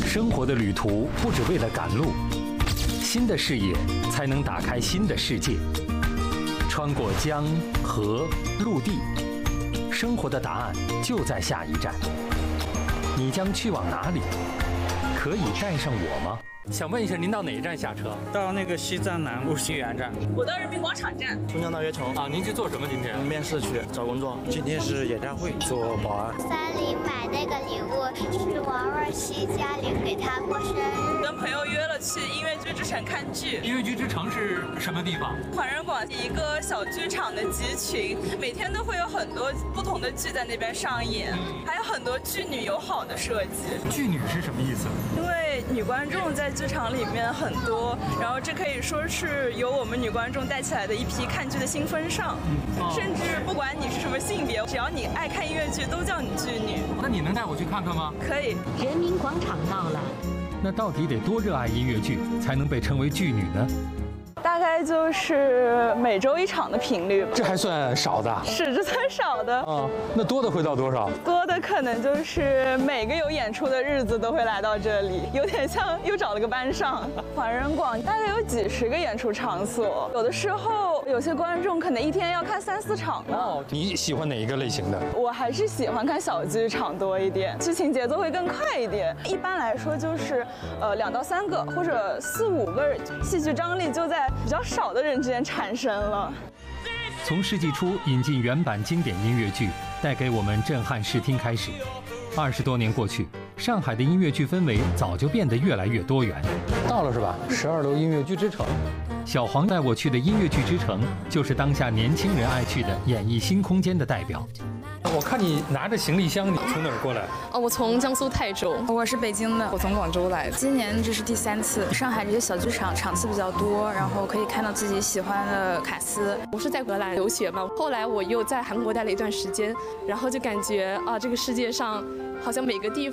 生活的旅途不只为了赶路，新的视野才能打开新的世界。穿过江河陆地，生活的答案就在下一站。你将去往哪里？可以带上我吗？想问一下，您到哪一站下车？ 到那个西站南路新源站。 我到人民广场站。 松江大悦城。 啊，您去做什么？今天面试去找工作。今天是演唱会，做保安。 3里买那个礼物是王若曦家里给她过生日。 跟朋友约了去音乐剧之城看剧。 音乐剧之城是什么地方？ 环仁广一个小剧场的集群，每天都会有很多不同的剧在那边上演，还有很多剧女友好的设计。 剧女是什么意思？ 因为女观众在剧场里面很多，然后这可以说是由我们女观众带起来的一批看剧的新风尚。甚至不管你是什么性别，只要你爱看音乐剧，都叫你剧女。 那你能带我去看看吗？ 可以。 人民广场到了。 那到底得多热爱音乐剧，才能被称为剧女呢？ 大概就是每周1场的频率。 这还算少的？ 是，这算少的。 那多的会到多少？ 多的可能就是每个有演出的日子都会来到这里，有点像又找了个班上。环仁广大概有几十个演出场所，有的时候有些观众可能一天要看3、4场呢。 你喜欢哪一个类型的？ 我还是喜欢看小剧场多一点，剧情节奏会更快一点。一般来说就是2到3个或者4、5个，戏剧张力就在比较少的人之间产生了。 从世纪初引进原版经典音乐剧，带给我们震撼视听开始，20多年过去，上海的音乐剧氛围早就变得越来越多元。到了是吧？12楼音乐剧之城，小黄带我去的音乐剧之城，就是当下年轻人爱去的演艺新空间的代表。我看你拿着行李箱，你从哪儿过来？ 我从江苏泰州。 我是北京的，我从广州来。今年这是第3次。上海这些小剧场场次比较多，然后可以看到自己喜欢的卡司。 我是在荷兰留学嘛，后来我又在韩国待了一段时间，然后就感觉这个世界上好像每个地方